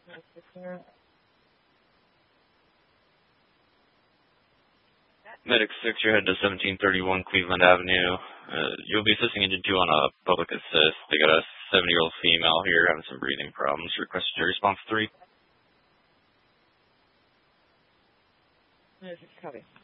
Medic 6, you're headed to 1731 Cleveland Avenue. You'll be assisting Engine 2 on a public assist. They got a 70-year-old female here having some breathing problems. Requested your response 3. Copy.